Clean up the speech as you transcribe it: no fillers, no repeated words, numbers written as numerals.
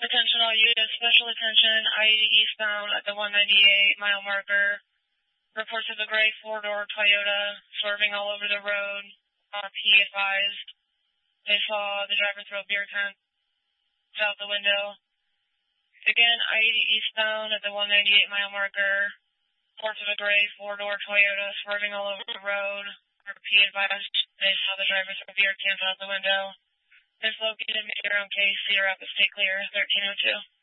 Attention all units, special attention, I-80 eastbound at the 198 mile marker. Reports of a gray four-door Toyota swerving all over the road. P advised they saw the driver throw a beer can out the window. Again, I-80 eastbound at the 198 mile marker. Reports of a gray four-door Toyota swerving all over the road. P advised they saw the driver throw a beer can out the window. Is located in your own case, Cedar Rapids, stay clear, 1302.